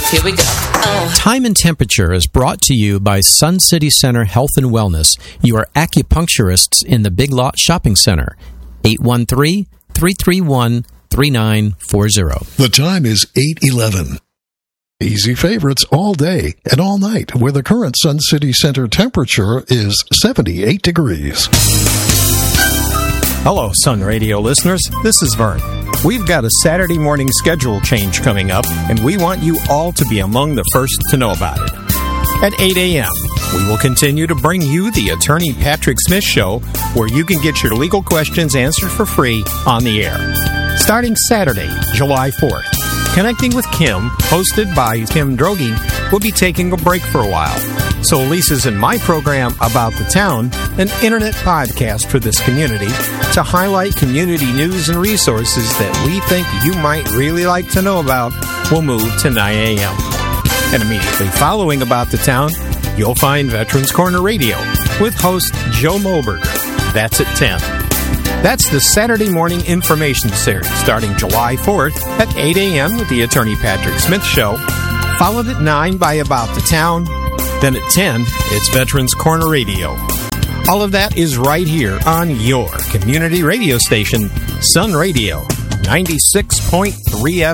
Here we go. Oh. Time and Temperature is brought to you by Sun City Center Health and Wellness. You are acupuncturists in the Big Lot Shopping Center. 813-331-3940. The time is 8:11. Easy favorites all day and all night, where the current Sun City Center temperature is 78 degrees. Hello, Sun Radio listeners. This is Vern. We've got a Saturday morning schedule change coming up, and we want you all to be among the first to know about it. At 8 a.m., we will continue to bring you the Attorney Patrick Smith Show, where you can get your legal questions answered for free on the air. Starting Saturday, July 4th, Connecting with Kim, hosted by Kim Droege, will be taking a break for a while. So Lisa's in my program About the Town, an internet podcast for this community, to highlight community news and resources that we think you might really like to know about, will move to 9 a.m. And immediately following About the Town, you'll find Veterans Corner Radio with host Joe Moberger. That's at 10. That's the Saturday morning information series starting July 4th at 8 a.m. with the Attorney Patrick Smith Show, followed at 9 by About the Town, then at 10, it's Veterans Corner Radio. All of that is right here on your community radio station, Sun Radio, 96.3